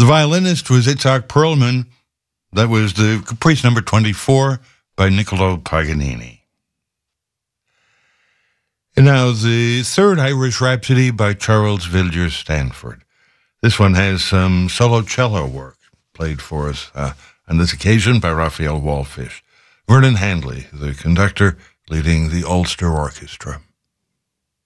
The violinist was Itzhak Perlman. That was the Caprice number 24 by Niccolo Paganini. And now the third Irish Rhapsody by Charles Villiers Stanford. This one has some solo cello work played for us on this occasion by Raphael Wallfish. Vernon Handley, the conductor, leading the Ulster Orchestra.